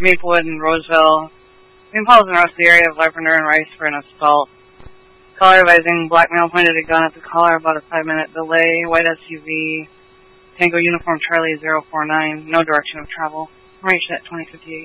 Maplewood and Roseville. Impulse and arrest the area of Lavender and Rice for an assault. Caller advising black male pointed a gun at the caller, about a 5-minute delay. White SUV, Tango Uniform Charlie 049, no direction of travel. Reached at 2058.